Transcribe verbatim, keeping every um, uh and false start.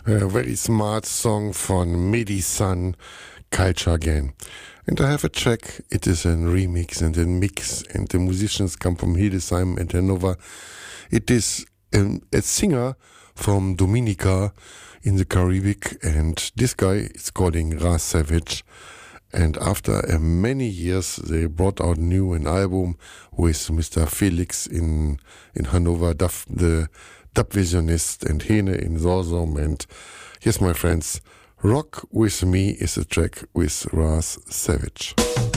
A very smart song von Medi-Sun, Culture Again. And I have a track, it is a remix and a mix, and the musicians come from Hildesheim and Hanover. It is um, a singer from Dominica in the Caribbean, and this guy is calling Ras Savage. And after uh, many years, they brought out new an album with Mister Felix in in Hanover, Duff, the Dubvisionist, and Hene in Zorzom. And yes, my friends, Rock With Me is a track with Ras Savage.